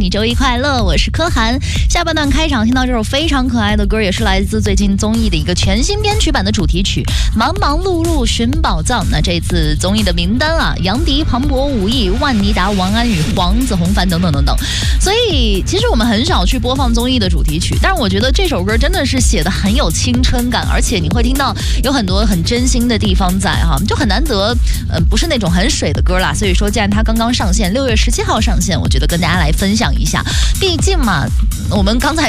你周一快乐，我是柯涵。下半段开场听到这首非常可爱的歌，也是来自最近综艺的一个全新编曲版的主题曲《忙忙碌碌寻宝藏》。那这次综艺的名单啊，杨迪、庞博、武艺、万妮达、王安宇、黄子弘凡等等等等。所以其实我们很少去播放综艺的主题曲，但是我觉得这首歌真的是写的很有青春感，而且你会听到有很多很真心的地方在哈，就很难得，不是那种很水的歌啦。所以说，既然它刚刚上线，6月17号上线，我觉得跟大家来分享一下。毕竟嘛，我们刚才